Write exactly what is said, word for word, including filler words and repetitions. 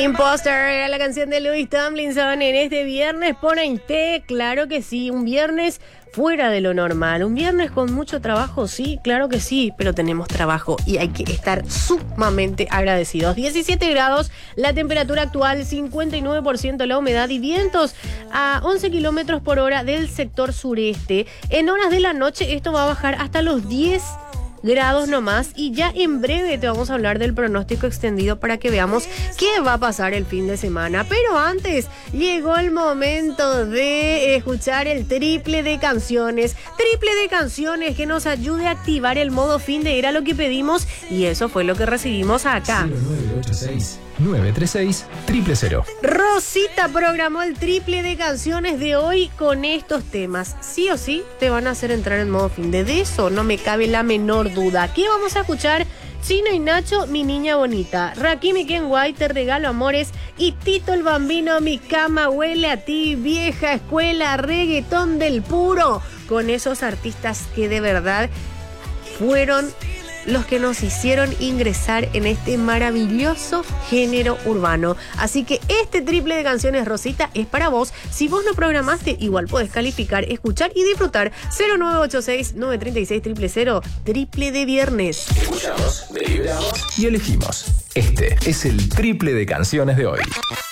Imposter era la canción de Louis Tomlinson en este viernes. Ponente, claro que sí, un viernes fuera de lo normal. Un viernes con mucho trabajo, sí, claro que sí, pero tenemos trabajo y hay que estar sumamente agradecidos. diecisiete grados, la temperatura actual, cincuenta y nueve por ciento la humedad y vientos a once kilómetros por hora del sector sureste. En horas de la noche esto va a bajar hasta los diez grados nomás y ya en breve te vamos a hablar del pronóstico extendido para que veamos qué va a pasar el fin de semana. Pero antes llegó el momento de escuchar el triple de canciones, triple de canciones que nos ayude a activar el modo fin de era lo que pedimos y eso fue lo que recibimos acá. cero nueve ocho seis nueve tres seis cero cero cero. Rosita programó el triple de canciones de hoy con estos temas. Sí o sí te van a hacer entrar en modo fin de, de eso no me cabe la menor duda. ¿Qué vamos a escuchar? Chino y Nacho, Mi Niña Bonita. Rakim y Ken White, Te Regalo Amores. Y Tito el Bambino, Mi Cama Huele a Ti. Vieja Escuela, reggaetón del puro. Con esos artistas que de verdad fueron los que nos hicieron ingresar en este maravilloso género urbano. Así que este triple de canciones, Rosita, es para vos. Si vos no programaste, igual podés calificar, escuchar y disfrutar. Cero nueve ocho seis nueve tres seis cero cero cero, triple de viernes. Escuchamos, deliberamos y elegimos. Este es el triple de canciones de hoy.